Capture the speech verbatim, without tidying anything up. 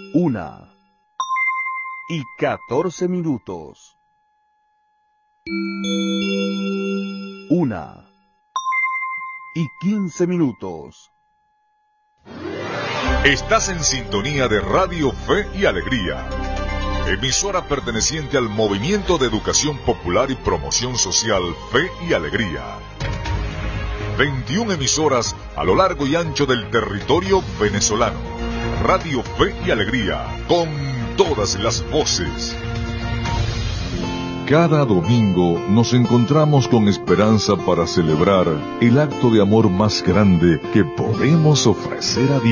Una y catorce minutos. Una y quince minutos. Estás en sintonía de Radio Fe y Alegría, emisora perteneciente al Movimiento de Educación Popular y Promoción Social Fe y Alegría. veintiuna emisoras a lo largo y ancho del territorio venezolano. Radio Fe y Alegría, con todas las voces. Cada domingo nos encontramos con esperanza para celebrar el acto de amor más grande que podemos ofrecer a Dios.